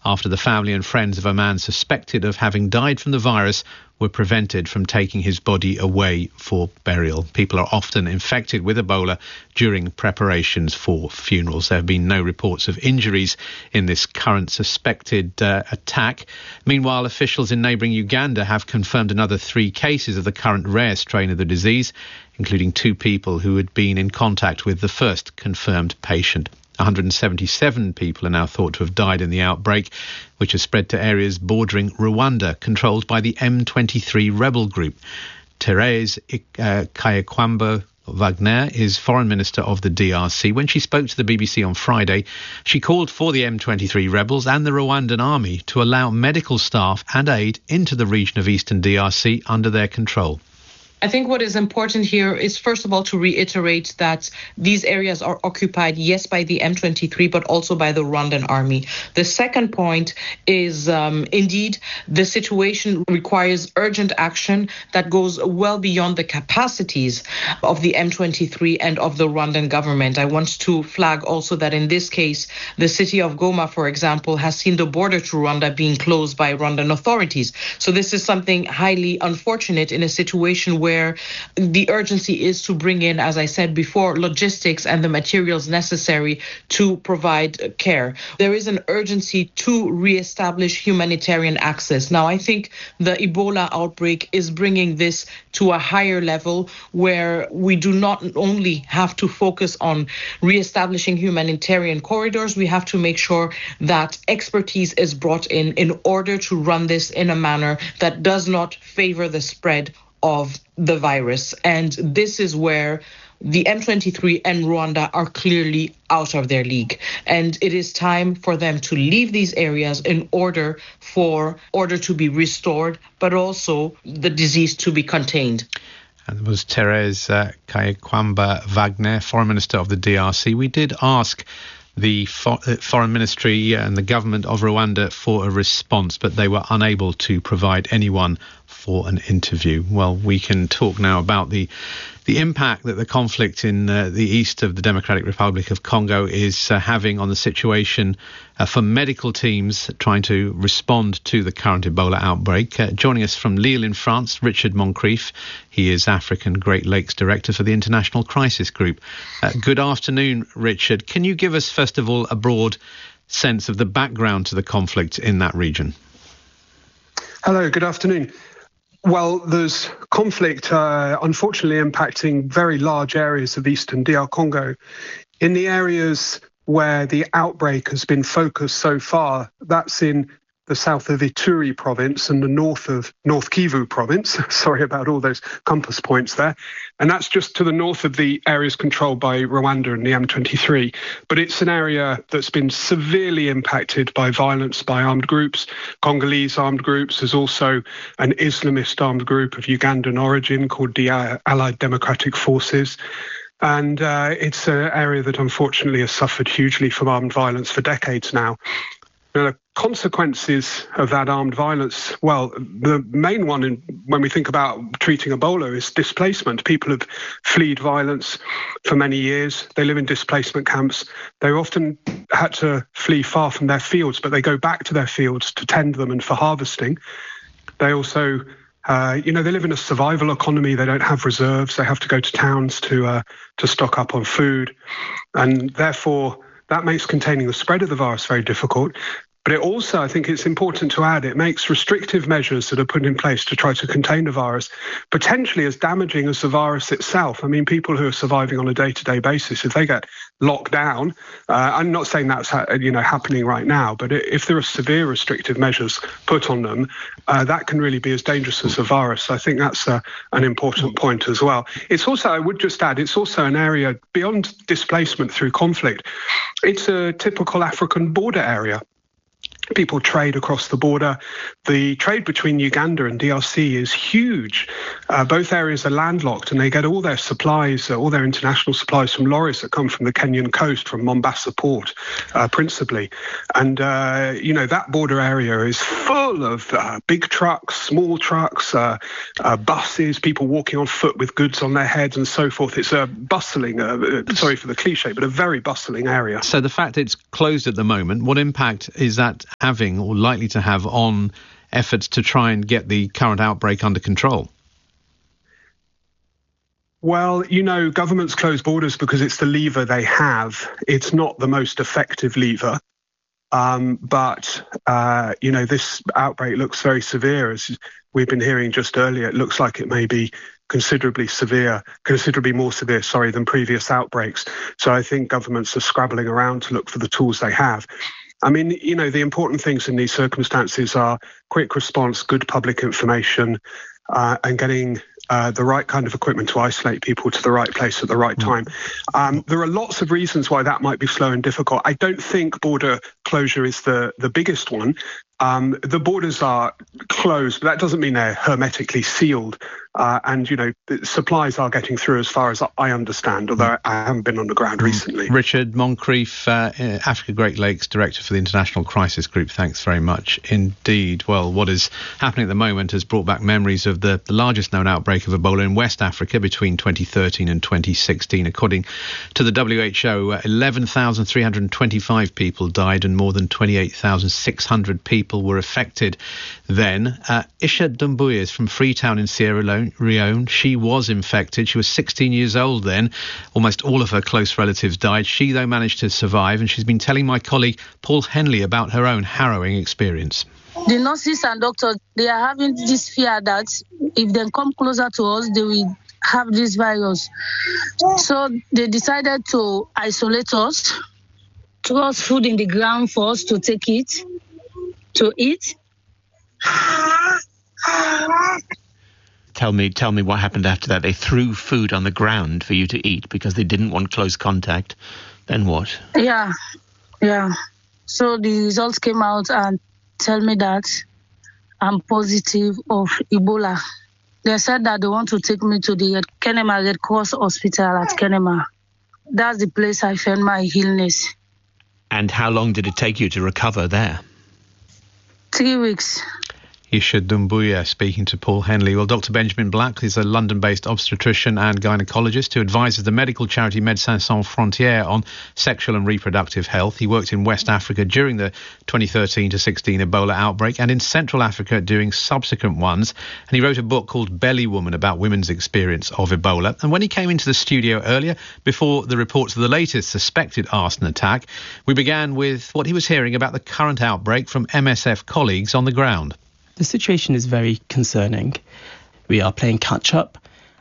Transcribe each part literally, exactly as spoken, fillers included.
after the family and friends of a man suspected of having died from the virus were prevented from taking his body away for burial. People are often infected with Ebola during preparations for funerals. There have been no reports of injuries in this current suspected uh, attack. Meanwhile, officials in neighbouring Uganda have confirmed another three cases of the current rare strain of the disease, including two people who had been in contact with the first confirmed patient. one hundred seventy-seven people are now thought to have died in the outbreak, which has spread to areas bordering Rwanda, controlled by the M twenty-three rebel group. Therese uh, Kayekwamba Wagner is Foreign Minister of the D R C. When she spoke to the B B C on Friday, she called for the M twenty-three rebels and the Rwandan army to allow medical staff and aid into the region of eastern D R C under their control. I think what is important here is, first of all, to reiterate that these areas are occupied, yes, by the M twenty-three, but also by the Rwandan army. The second point is, um, indeed, the situation requires urgent action that goes well beyond the capacities of the M twenty-three and of the Rwandan government. I want to flag also that in this case, the city of Goma, for example, has seen the border to Rwanda being closed by Rwandan authorities. So this is something highly unfortunate in a situation where where the urgency is to bring in, as I said before, logistics and the materials necessary to provide care. There is an urgency to reestablish humanitarian access. Now, I think the Ebola outbreak is bringing this to a higher level where we do not only have to focus on reestablishing humanitarian corridors, we have to make sure that expertise is brought in in order to run this in a manner that does not favor the spread of the virus. And this is where the M twenty-three and Rwanda are clearly out of their league. And it is time for them to leave these areas in order for order to be restored, but also the disease to be contained. And it was Therese uh, Kayekwamba Wagner, Foreign Minister of the D R C. We did ask the for, uh, Foreign Ministry and the government of Rwanda for a response, but they were unable to provide anyone for an interview. Well, we can talk now about the the impact that the conflict in uh, the east of the Democratic Republic of Congo is uh, having on the situation uh, for medical teams trying to respond to the current Ebola outbreak. Uh, joining us from Lille in France, Richard Moncrief. He is African Great Lakes Director for the International Crisis Group. Uh, good afternoon, Richard. Can you give us, first of all, a broad sense of the background to the conflict in that region? Hello, good afternoon. Well, there's conflict, uh, unfortunately, impacting very large areas of eastern D R Congo. In the areas where the outbreak has been focused so far, that's in the south of Ituri province and the north of North Kivu province. Sorry about all those compass points there. And that's just to the north of the areas controlled by Rwanda and the M twenty-three. But it's an area that's been severely impacted by violence by armed groups, Congolese armed groups. There's also an Islamist armed group of Ugandan origin called the Allied Democratic Forces. And uh, it's an area that unfortunately has suffered hugely from armed violence for decades now. The consequences of that armed violence, well, the main one in, when we think about treating Ebola is displacement. People have fled violence for many years. They live in displacement camps. They often had to flee far from their fields, but they go back to their fields to tend them and for harvesting. They also, uh, you know, they live in a survival economy. They don't have reserves. They have to go to towns to uh, to stock up on food. And therefore, that makes containing the spread of the virus very difficult. But it also, I think it's important to add, it makes restrictive measures that are put in place to try to contain the virus potentially as damaging as the virus itself. I mean, people who are surviving on a day-to-day basis, if they get locked down, uh, I'm not saying that's ha- you know happening right now, but if there are severe restrictive measures put on them, uh, that can really be as dangerous as the virus. So I think that's uh, an important point as well. It's also, I would just add, it's also an area beyond displacement through conflict. It's a typical African border area. People trade across the border. The trade between Uganda and D R C is huge. Uh, both areas are landlocked and they get all their supplies, uh, all their international supplies from lorries that come from the Kenyan coast, from Mombasa port, uh, principally. And, uh, you know, that border area is full of uh, big trucks, small trucks, uh, uh, buses, people walking on foot with goods on their heads and so forth. It's a bustling, uh, sorry for the cliche, but a very bustling area. So the fact it's closed at the moment, what impact is that that having or likely to have on efforts to try and get the current outbreak under control? Well, you know, governments close borders because it's the lever they have. It's not the most effective lever. Um, but, uh, you know, this outbreak looks very severe. As we've been hearing just earlier, it looks like it may be considerably severe, considerably more severe, sorry, than previous outbreaks. So I think governments are scrabbling around to look for the tools they have. I mean, you know, the important things in these circumstances are quick response, good public information, uh, and getting uh, the right kind of equipment to isolate people to the right place at the right time. Um, there are lots of reasons why that might be slow and difficult. I don't think border closure is the, the biggest one. Um, the borders are closed, but that doesn't mean they're hermetically sealed. Uh, and, you know, supplies are getting through as far as I understand, although I haven't been on the ground recently. Richard Moncrief, uh, Africa Great Lakes Director for the International Crisis Group, thanks very much indeed. Well, what is happening at the moment has brought back memories of the, the largest known outbreak of Ebola in West Africa between twenty thirteen and twenty sixteen. According to the W H O, eleven thousand three hundred twenty-five people died and more than twenty-eight thousand six hundred people were affected then. Uh, Isha Doumbouya is from Freetown in Sierra Leone. She was infected. She was sixteen years old then. Almost all of her close relatives died. She, though, managed to survive, and she's been telling my colleague Paul Henley about her own harrowing experience. The nurses and doctors, they are having this fear that if they come closer to us, they will have this virus. So they decided to isolate us, throw us food in the ground for us to take it, to eat. Tell me, tell me what happened after that. They threw food on the ground for you to eat because they didn't want close contact. Then what? Yeah, yeah. So the results came out and tell me that I'm positive of Ebola. They said that they want to take me to the Kenema Red Cross Hospital at Kenema. That's the place I found my illness. And how long did it take you to recover there? Three weeks. Isha Doumbouya speaking to Paul Henley. Well, Doctor Benjamin Black is a London-based obstetrician and gynaecologist who advises the medical charity Médecins Sans Frontières on sexual and reproductive health. He worked in West Africa during the twenty thirteen to sixteen Ebola outbreak and in Central Africa during subsequent ones. And he wrote a book called Belly Woman about women's experience of Ebola. And when he came into the studio earlier, before the reports of the latest suspected arson attack, we began with what he was hearing about the current outbreak from M S F colleagues on the ground. The situation is very concerning. We are playing catch-up.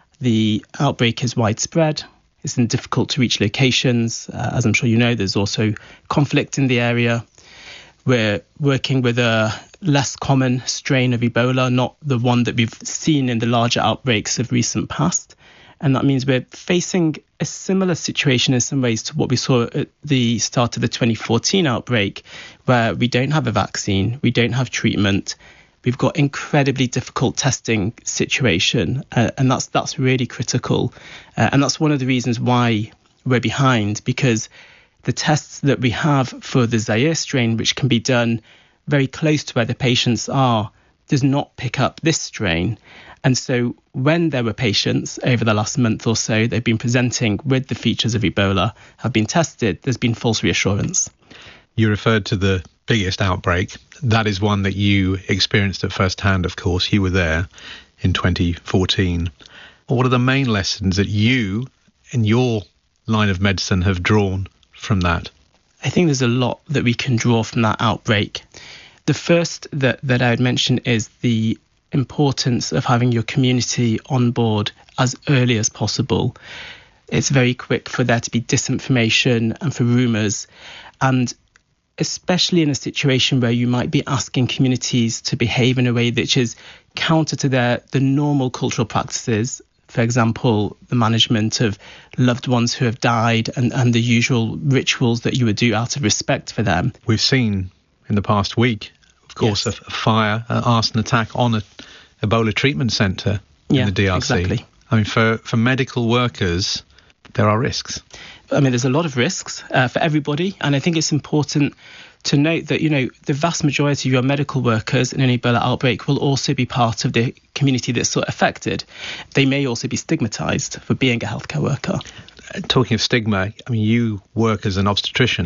The outbreak is widespread. It's in difficult to reach locations. Uh, as I'm sure you know, there's also conflict in the area. We're working with a less common strain of Ebola, not the one that we've seen in the larger outbreaks of recent past. And that means we're facing a similar situation in some ways to what we saw at the start of the twenty fourteen outbreak, where we don't have a vaccine, we don't have treatment. We've got incredibly difficult testing situation, uh, and that's that's really critical. Uh, and that's one of the reasons why we're behind, because the tests that we have for the Zaire strain, which can be done very close to where the patients are, does not pick up this strain. And so when there were patients over the last month or so, they've been presenting with the features of Ebola, have been tested, there's been false reassurance. You referred to the biggest outbreak. That is one that you experienced at first hand, of course. You were there in twenty fourteen. What are the main lessons that you, in your line of medicine, have drawn from that? I think there's a lot that we can draw from that outbreak. The first that, that I would mention is the importance of having your community on board as early as possible. It's very quick for there to be disinformation and for rumours, and especially in a situation where you might be asking communities to behave in a way which is counter to their the normal cultural practices. For example, the management of loved ones who have died and, and the usual rituals that you would do out of respect for them. We've seen in the past week, of course, yes. a, a fire, an arson attack on a Ebola treatment centre in yeah, the D R C. Exactly. I mean, for, for medical workers, there are risks. I mean, there's a lot of risks uh, for everybody. And I think it's important to note that, you know, the vast majority of your medical workers in an Ebola outbreak will also be part of the community that's sort of affected. They may also be stigmatised for being a healthcare worker. Talking of stigma, I mean, you work as an obstetrician.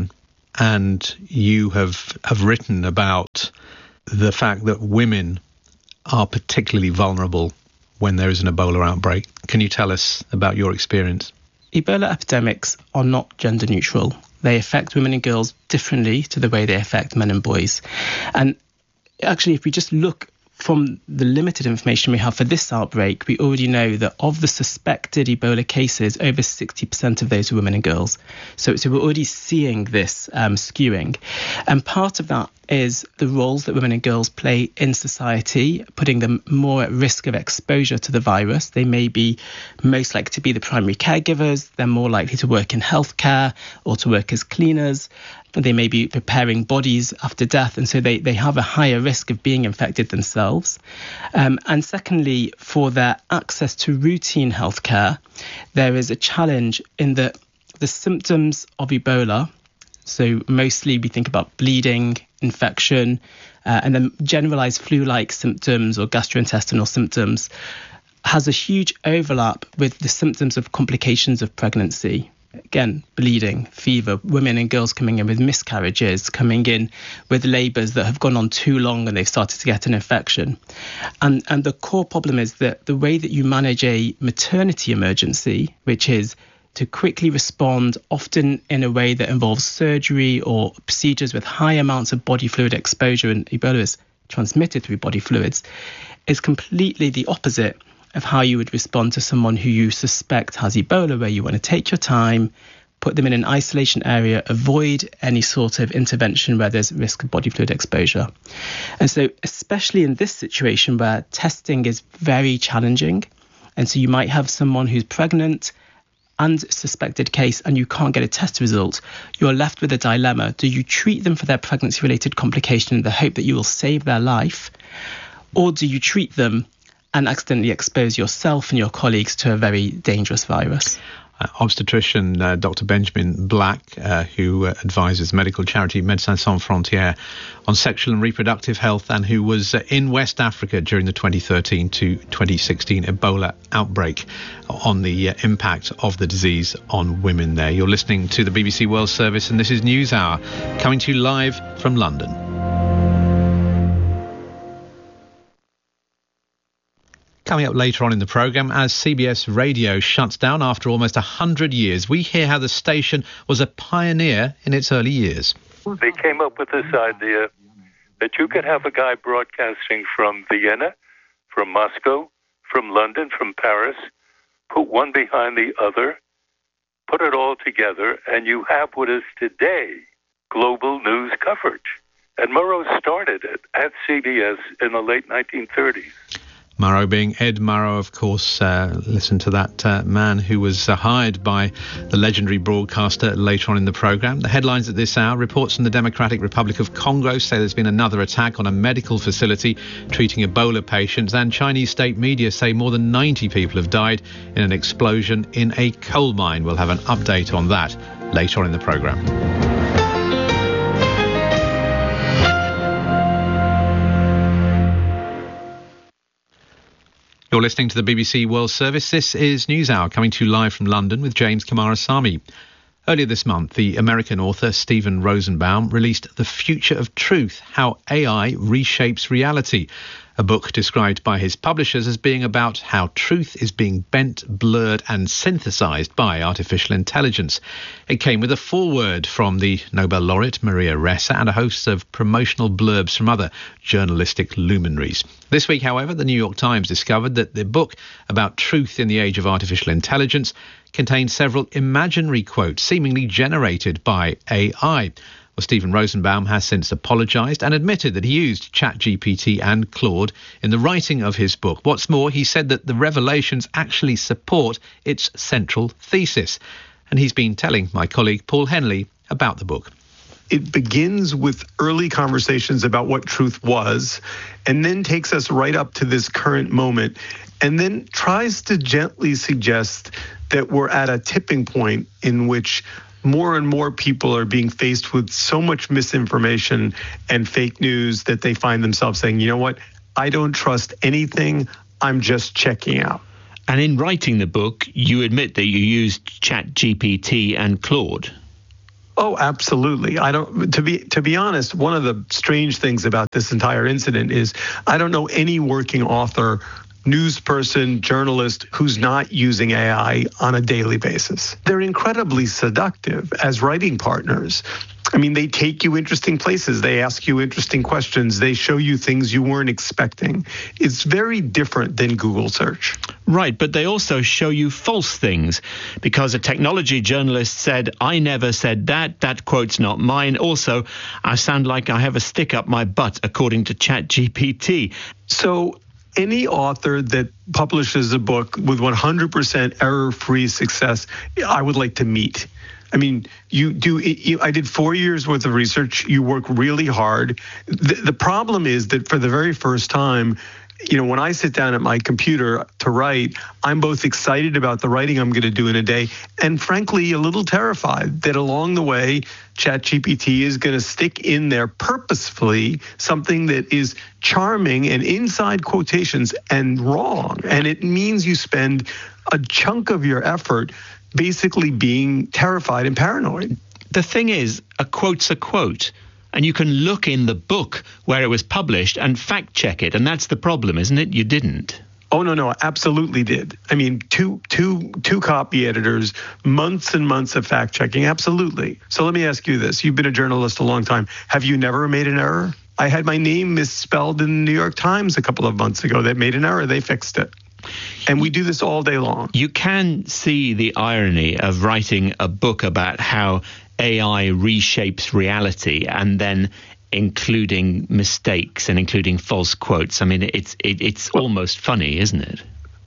and you have, have written about the fact that women are particularly vulnerable when there is an Ebola outbreak. Can you tell us about your experience? Ebola epidemics are not gender neutral. They affect women and girls differently to the way they affect men and boys. And actually, if we just look from the limited information we have for this outbreak, we already know that of the suspected Ebola cases, over sixty percent of those are women and girls. So, so we're already seeing this um, skewing. And part of that is the roles that women and girls play in society, putting them more at risk of exposure to the virus. They may be most likely to be the primary caregivers. They're more likely to work in healthcare or to work as cleaners. They may be preparing bodies after death, and so they, they have a higher risk of being infected themselves. Um, and secondly, for their access to routine healthcare, there is a challenge in that the symptoms of Ebola, so mostly we think about bleeding, infection, uh, and then generalized flu-like symptoms or gastrointestinal symptoms, has a huge overlap with the symptoms of complications of pregnancy. Again, bleeding, fever, women and girls coming in with miscarriages, coming in with labours that have gone on too long and they've started to get an infection. And and the core problem is that the way that you manage a maternity emergency, which is to quickly respond, often in a way that involves surgery or procedures with high amounts of body fluid exposure, and Ebola is transmitted through body fluids, is completely the opposite of how you would respond to someone who you suspect has Ebola, where you want to take your time, put them in an isolation area, avoid any sort of intervention where there's risk of body fluid exposure. And so especially in this situation where testing is very challenging, and so you might have someone who's pregnant and suspected case and you can't get a test result, you're left with a dilemma. Do you treat them for their pregnancy-related complication in the hope that you will save their life, or do you treat them and accidentally expose yourself and your colleagues to a very dangerous virus? Uh, obstetrician uh, Doctor Benjamin Black, uh, who uh, advises medical charity Médecins Sans Frontières on sexual and reproductive health, and who was uh, in West Africa during the twenty thirteen to twenty sixteen Ebola outbreak, on the uh, impact of the disease on women there. You're listening to the B B C World Service, and this is News Hour, coming to you live from London. Coming up later on in the programme, as C B S Radio shuts down after almost one hundred years, we hear how the station was a pioneer in its early years. They came up with this idea that you could have a guy broadcasting from Vienna, from Moscow, from London, from Paris, put one behind the other, put it all together, and you have what is today global news coverage. And Murrow started it at C B S in the late nineteen thirties. Murrow being Ed Murrow, of course. Uh, listen to that uh, man who was uh, hired by the legendary broadcaster later on in the programme. The headlines at this hour: reports from the Democratic Republic of Congo say there's been another attack on a medical facility treating Ebola patients, and Chinese state media say more than ninety people have died in an explosion in a coal mine. We'll have an update on that later on in the programme. You're listening to the B B C World Service. This is News Hour, coming to you live from London with James Kamarasamy. Earlier this month, the American author Stephen Rosenbaum released The Future of Truth: How A I Reshapes Reality, a book described by his publishers as being about how truth is being bent, blurred and synthesized by artificial intelligence. It came with a foreword from the Nobel laureate Maria Ressa and a host of promotional blurbs from other journalistic luminaries. This week, however, the New York Times discovered that the book about truth in the age of artificial intelligence contained several imaginary quotes seemingly generated by A I. Well, Stephen Rosenbaum has since apologised and admitted that he used ChatGPT and Claude in the writing of his book. What's more, he said that the revelations actually support its central thesis. And he's been telling my colleague Paul Henley about the book. It begins with early conversations about what truth was, and then takes us right up to this current moment, and then tries to gently suggest that we're at a tipping point in which more and more people are being faced with so much misinformation and fake news that they find themselves saying, you know what, I don't trust anything, I'm just checking out. And in writing the book, you admit that you used ChatGPT and Claude. Oh, absolutely. I don't to be to be honest, one of the strange things about this entire incident is I don't know any working author, news person, journalist who's not using A I on a daily basis. They're incredibly seductive as writing partners. I mean, they take you interesting places. They ask you interesting questions. They show you things you weren't expecting. It's very different than Google search. Right, but they also show you false things because a technology journalist said, I never said that. That quote's not mine. Also, I sound like I have a stick up my butt, according to ChatGPT. So any author that publishes a book with one hundred percent error-free success, I would like to meet. I mean, you do. You, I did four years worth of research. You work really hard. The, the problem is that for the very first time, you know, when I sit down at my computer to write, I'm both excited about the writing I'm going to do in a day and frankly, a little terrified that along the way, ChatGPT is going to stick in there purposefully something that is charming and inside quotations and wrong. And it means you spend a chunk of your effort basically being terrified and paranoid. The thing is, a quote's a quote. And you can look in the book where it was published and fact check it. And that's the problem, isn't it? You didn't. Oh, no, no, I absolutely did. I mean, two, two, two copy editors, months and months of fact checking. Absolutely. So let me ask you this. You've been a journalist a long time. Have you never made an error? I had my name misspelled in the New York Times a couple of months ago. They made an error. They fixed it. And we do this all day long. You can see the irony of writing a book about how A I reshapes reality and then including mistakes and including false quotes. I mean, it's it, it's well, almost funny, isn't it?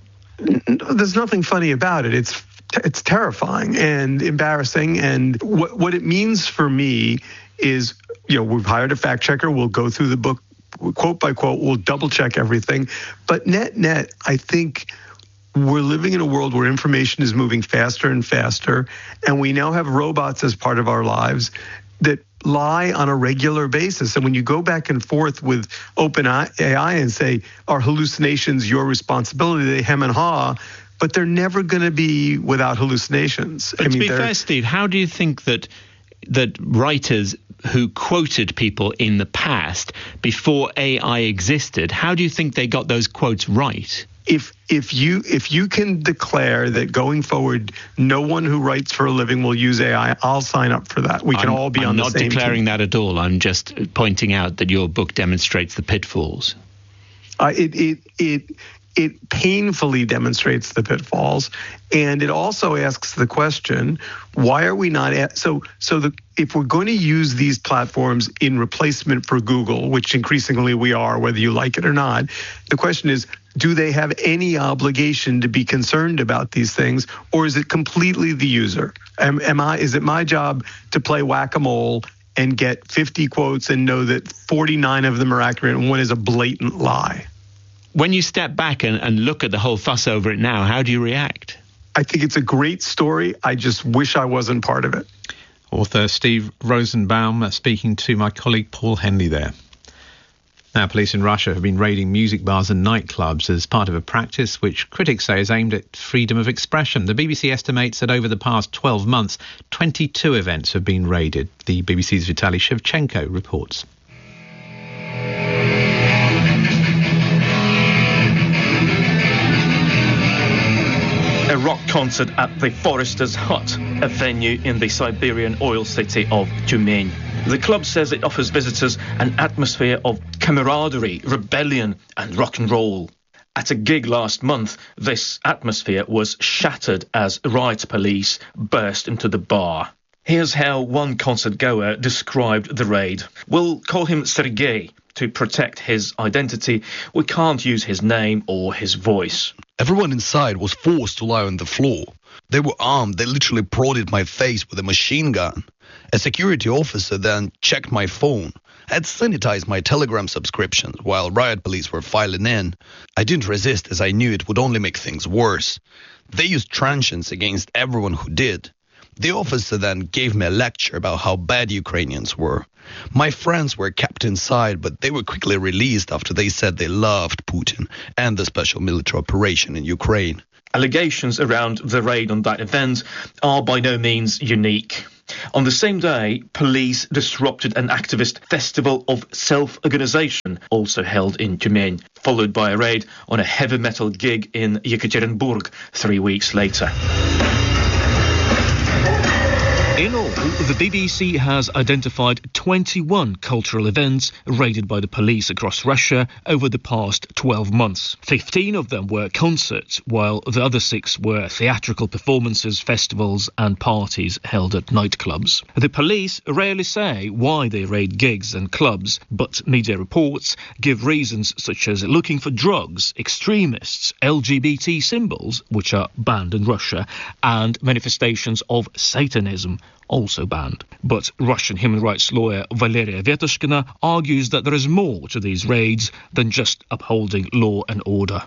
There's nothing funny about it. It's it's terrifying and embarrassing. And what what it means for me is, you know, we've hired a fact checker. We'll go through the book quote by quote. We'll double check everything. But net net, I think we're living in a world where information is moving faster and faster, and we now have robots as part of our lives that lie on a regular basis. And when you go back and forth with OpenAI and say, are hallucinations your responsibility, they hem and haw, but they're never going to be without hallucinations. But I mean, to be fair, Steve, how do you think that that writers who quoted people in the past before A I existed, how do you think they got those quotes right? If if you if you can declare that going forward, no one who writes for a living will use A I, I'll sign up for that. We can I'm, all be I'm on the same same I'm not declaring team. that at all. I'm just pointing out that your book demonstrates the pitfalls. Uh, it it it it painfully demonstrates the pitfalls, and it also asks the question: why are we not at, so so the if we're going to use these platforms in replacement for Google, which increasingly we are, whether you like it or not, the question is, do they have any obligation to be concerned about these things, or is it completely the user? Am, am I is it my job to play whack-a-mole and get fifty quotes and know that forty-nine of them are accurate and one is a blatant lie? When you step back and, and look at the whole fuss over it now, how do you react? I think it's a great story. I just wish I wasn't part of it. Author Steve Rosenbaum speaking to my colleague Paul Henley there. Now, police in Russia have been raiding music bars and nightclubs as part of a practice which critics say is aimed at freedom of expression. The B B C estimates that over the past twelve months, twenty-two events have been raided. The B B C's Vitaly Shevchenko reports. A rock concert at the Forester's Hut, a venue in the Siberian oil city of Tyumen. The club says it offers visitors an atmosphere of camaraderie, rebellion and rock and roll. At a gig last month, this atmosphere was shattered as riot police burst into the bar. Here's how one concert goer described the raid. We'll call him Sergei. To protect his identity, we can't use his name or his voice. Everyone inside was forced to lie on the floor. They were armed. They literally prodded my face with a machine gun. A security officer then checked my phone. I had sanitized my Telegram subscriptions while riot police were filing in. I didn't resist as I knew it would only make things worse. They used truncheons against everyone who did. The officer then gave me a lecture about how bad Ukrainians were. My friends were kept inside, but they were quickly released after they said they loved Putin and the special military operation in Ukraine. Allegations around the raid on that event are by no means unique. On the same day, police disrupted an activist festival of self-organization, also held in Tyumen, followed by a raid on a heavy metal gig in Yekaterinburg three weeks later. In all, the B B C has identified twenty-one cultural events raided by the police across Russia over the past twelve months. fifteen of them were concerts, while the other six were theatrical performances, festivals and parties held at nightclubs. The police rarely say why they raid gigs and clubs, but media reports give reasons such as looking for drugs, extremists, L G B T symbols, which are banned in Russia, and manifestations of Satanism, also banned. But Russian human rights lawyer Valeria Vetushkina argues that there is more to these raids than just upholding law and order.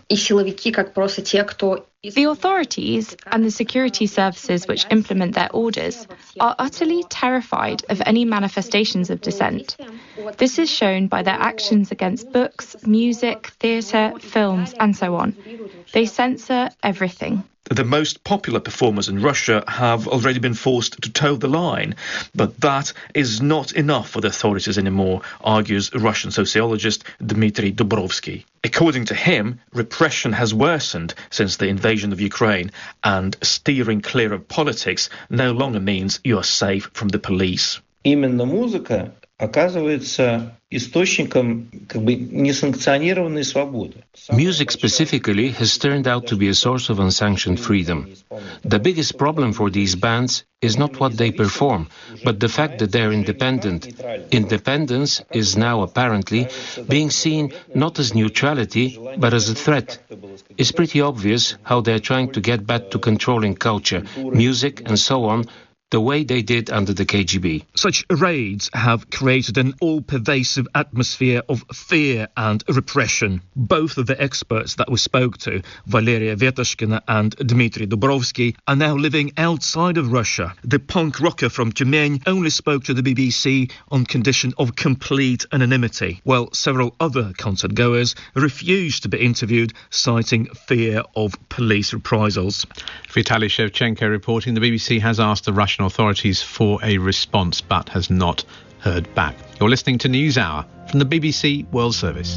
The authorities and the security services which implement their orders are utterly terrified of any manifestations of dissent. This is shown by their actions against books, music, theatre, films, and so on. They censor everything. The most popular performers in Russia have already been forced to toe the line, but that is not enough for the authorities anymore, argues Russian sociologist Dmitry Dubrovsky. According to him, repression has worsened since the invasion of Ukraine, and steering clear of politics no longer means you are safe from the police. Именно музыка оказывается источником как бы несанкционированной свободы. Music specifically has turned out to be a source of unsanctioned freedom. The biggest problem for these bands is not what they perform, but the fact that they're independent. Independence is now apparently being seen not as neutrality, but as a threat. It's pretty obvious how they're trying to get back to controlling culture, music and so on, the way they did under the K G B. Such raids have created an all-pervasive atmosphere of fear and repression. Both of the experts that we spoke to, Valeria Vetushkina and Dmitry Dubrovsky, are now living outside of Russia. The punk rocker from Tyumen only spoke to the B B C on condition of complete anonymity, while several other concert-goers refused to be interviewed, citing fear of police reprisals. Vitaly Shevchenko reporting. The B B C has asked the Russian authorities for a response but has not heard back. You're listening to NewsHour from the B B C World Service.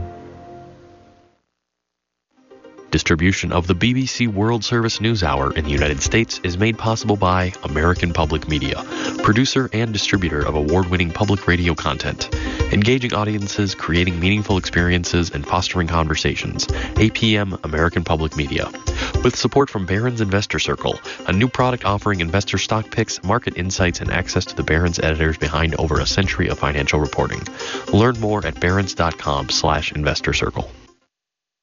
Distribution of the B B C World Service NewsHour in the United States is made possible by American Public Media, producer and distributor of award-winning public radio content, engaging audiences, creating meaningful experiences, and fostering conversations. A P M American Public Media. With support from Barron's Investor Circle, a new product offering investor stock picks, market insights, and access to the Barron's editors behind over a century of financial reporting. Learn more at barrons dot com slash investor circle.